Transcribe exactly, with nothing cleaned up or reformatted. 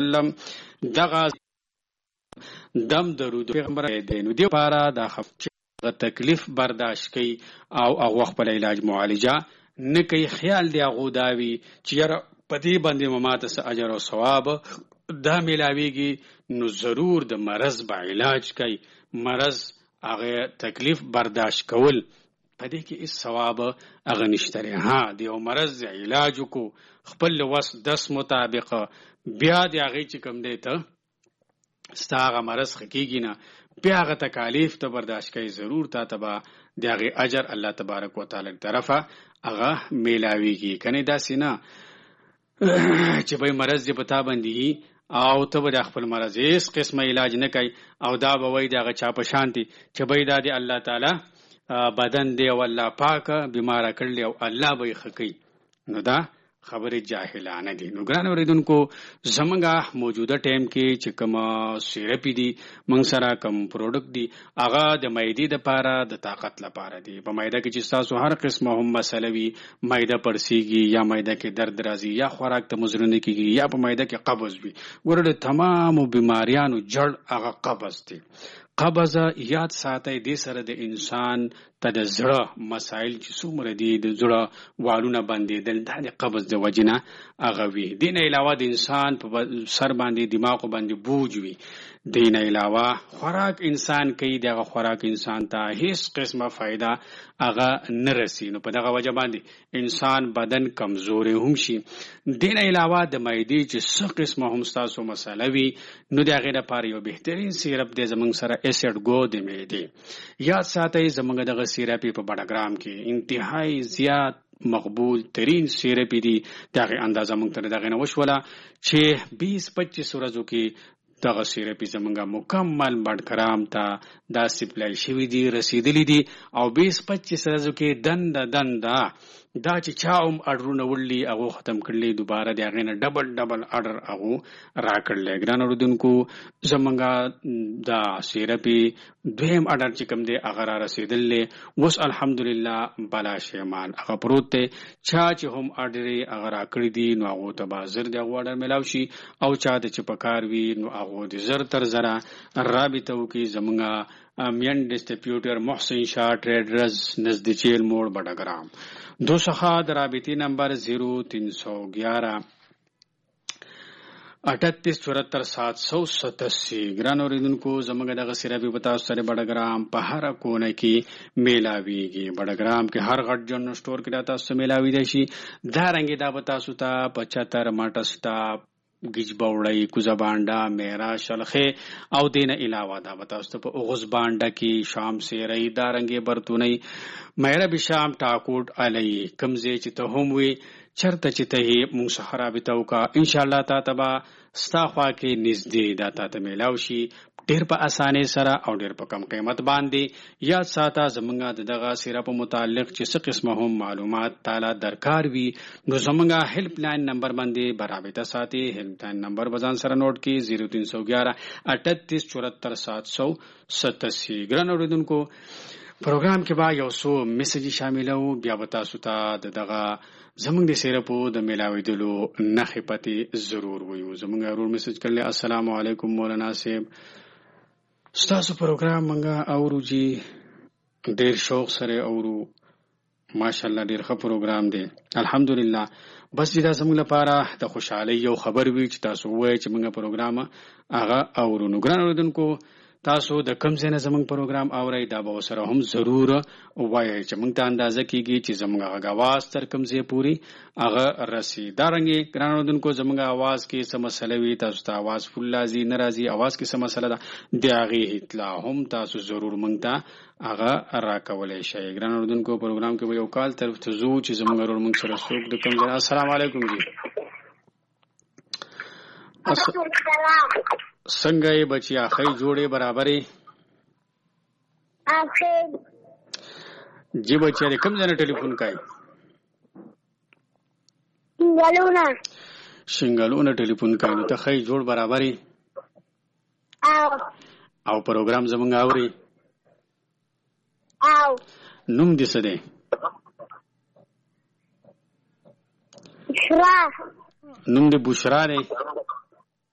وسلم دغه دم درود پیغمبر دی نو دی لپاره د خفه تکلیف برداشت کوي او هغه خپل علاج معالجه نه کوي. خیال دی هغه داوي چې یاره په دې باندې مماته څه اجر او ثواب دا ملاویږي نو ضرور د مرض به علاج کوي. مرض هغه تکلیف برداشت کول په دې کې هیڅ ثواب هغه نشته. ها د یو مرض علاج کو خپل وس دس مطابق بیا د هغه چې کوم دی ته ستا هغه مرض خکېږي نه بیا هغه تکالیف ته برداشت کوي ضرور تا ته به د هغې اجر الله تبارک وتعالی طرفه هغه میلاویږي. کنې داسې نه چې به مرض دې په تا باندې او ته به د خپل مرض هیڅ قسمه علاج نه کوي او دا به وایي د هغه چا په شانتي چې به دا د الله تعالی بدن دی او الله پاکه بیماره کړلی او الله به یې ښه کوي. نو دا خبرې جاهلانه دي. نو ګران اورېدونکو زمونږ موجوده ټایم کې چې کوم سیرپي دي موږ سره کوم پروډکټ دي هغه د معدې دپاره د طاقت لپاره دي. په معده کې چې ستاسو هر قسمه هم مسله وي معده پړسیږي یا معده کې درد راځي یا خوراک ته مزرونه کېږي یا په معده کې قبض وي ګوره د تمامو بیماریانو جړ هغه قبض دی. قبض یاد ساتئ دې سره د انسان ته د زړه مسایل چې څومره دي د زړه والونه بندېدل دا د قبض د وجې نه هغه وي. دې نه علاوه د انسان په سر باندې دماغ باندې بوج وي. دې نه علاوه خوراک انسان کوي دغه خوراک انسان ته هیڅ قسمه فایده هغه نه رسي نو په دغه وجه باندې انسان بدن کمزوري هم شي. دې نه علاوه د معدې چې څه قسمه هم ستاسو مسله وي نو د هغې لپاره یو بهترین سیرپ دی زموږ سره اسیډ ګو د معدې. یاد ساتئ زموږ دغه سیرپې په بډګرام کې انتهایی زیات مقبول ترین سیرپې دي. دغه اندازه موږ ته دغه نه وشوله چې بیس پچیس ورځو کې دغه سیرپې زموږ مکمل بډګرام ته دا سپلای شوي دي رسیدلی دي او بیس پچیس ورځو کې دنده دنده دا چې چا هم اډرونه وړلي هغو ختم کړلی دوباره د هغې نه ډبل ډبل اډر هغو راکړلی. ګران اورېدونکو زموږ دا سیرپې دویم اډر چې کوم دی هغه را رسېدلی اوس الحمدلله بلا شیمان هغه پروت دی. چا چې هم اډر یې هغه راکړي دي نو هغو ته به زر د هغو اډر میلاو شي او چا ته چې په کار وي نو هغو د زر تر زره رابطه وکړي. زموږ مین ډسټریبیوټر محسن شاه ټریډرز نزدیچیل موڑ بډګرام دو څخه د رابطې نمبر زیرو تین سو گیارہ اٹھتیس چورہتر سات سو ستاسی. ګران اورېدونکو زموږ دغه سیرپې به تاسو سره بډګرام په هره کونه کې میلاویږي. بډګرام کې هر غټ جنرل سټور کې دا تاسو میلاویدی شي. دارنګې دا به تاسو ته په چتر مټ سټاپ گیج باوړی کوزه بانډه میرا شلخې او دینه علاوه دا به تاسو ته په اغوز بانډه کې شام سیری دارنګې برتونی میرا بشام ټاکوټ علی کمزې چې ته هم وي چرته چې ته یې مونږ څخه رابطه وکړه انشاءالله تا ته به ستا خوا کې نږدې دا تا ته میلاو شي ډېر په اسانۍ سره او ډېر په کم قیمت باندې. یاد ساته زموږ د دغه سیرپ متعلق چې څه قسمه هم معلومات تاله درکار وي نو زموږ هیلپ لاین نمبر باندې به رابطه ساتي. هیلپ لاین نمبر به ځان سره نوٹ کړي زیرو تین سو گیارہ اٹھتیس چورہتر سات سو ستاسی. ګران اورېدونکو پروګرام کې به یو څو میسجې شاملو بیا به تاسو ته د دغه زموږ د سیرپو د میلاویدلو نښې پتې ضرور ویو. زموږ ورور میسج کړلی السلام علیکم مولانا صاحب ستاسو پروګرام منګه اورو جی ډیر شوق سره اورو ماشاءالله ډیر ښه پروګرام دی الحمدلله. بس دا زموږ لپاره د خوشحالۍ یو خبر وي چې تاسو ووایئ چې موږ پروګرام هغه اورو. نو ګران اورېدونکو تاسو د کوم ځای نه زموږ پروګرام اورئ دا به ورسره هم ضرور ووایئ چې موږ ته اندازه کېږي چې زموږ غږ اواز تر کوم ځای پورې هغه رسي. دارنګې ګران اورېدونکو زموږ اواز کې څه مسله وي تاسو ته اواز فل راځي نه راځي اواز کې څه مسله ده د هغې اطلاع هم تاسو ضرور موږ ته هغه راکولی شئ. ګران اورېدونکو پروګرام کې به یو کال طرف ته ځو چې زموږ ورور موږ سره څوک د کوم ځای. السلام علیکم جی څنګه یې بچیا ښې جوړې برابرې جی بچیا د کوم ځای نه ټلیفون کوئ؟ شنګلونه شنګلونه ټلیفون کوئ. نو ته ښې جوړ برابرې او پروګرام زموږ اورې نوم دې څه دی؟ بشرا. نوم دې بشرا دی؟